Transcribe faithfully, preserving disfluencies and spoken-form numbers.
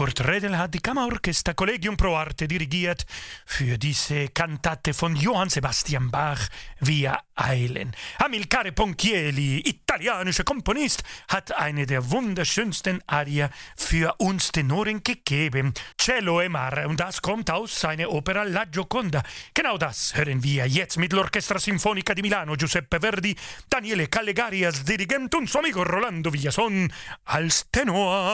Kurt Redl hat die Kammerorchester Collegium Pro Arte dirigiert für diese Kantate von Johann Sebastian Bach, Wir eilen. Amilcare Ponchielli, italienischer Komponist, hat eine der wunderschönsten Arien für uns Tenoren gegeben. Cielo e Mare, und das kommt aus seiner Opera La Gioconda. Genau das hören wir jetzt mit l'Orchestra Sinfonica di Milano, Giuseppe Verdi, Daniele Callegari als Dirigent und suo amico Rolando Villason als Tenor.